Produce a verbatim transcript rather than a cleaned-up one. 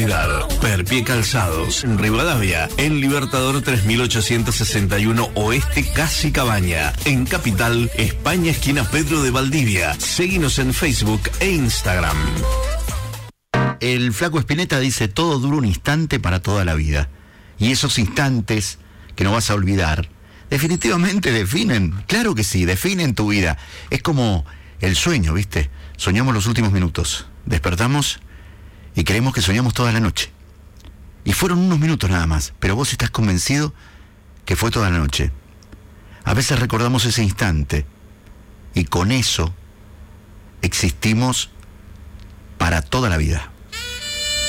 Perpie Calzados, en Rivadavia, en Libertador tres mil ochocientos sesenta y uno Oeste, casi Cabaña. En Capital, España, esquina Pedro de Valdivia. Seguinos en Facebook e Instagram. El Flaco Spinetta dice: todo dura un instante para toda la vida. Y esos instantes que no vas a olvidar, definitivamente definen, claro que sí, definen tu vida. Es como el sueño, ¿viste? Soñamos los últimos minutos, despertamos y creemos que soñamos toda la noche. Y fueron unos minutos nada más, pero vos estás convencido que fue toda la noche. A veces recordamos ese instante y con eso existimos para toda la vida.